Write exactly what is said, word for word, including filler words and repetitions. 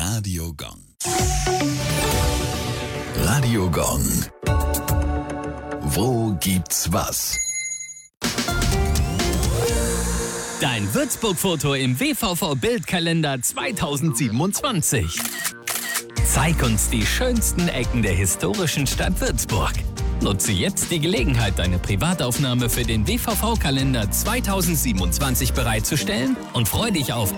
Radio Gong. Radio Gong. Wo gibt's was? Dein Würzburg-Foto im W V V-Bildkalender zweitausendsiebenundzwanzig. Zeig uns die schönsten Ecken der historischen Stadt Würzburg. Nutze jetzt die Gelegenheit, deine Privataufnahme für den W V V-Kalender zweitausendsiebenundzwanzig bereitzustellen und freu dich auf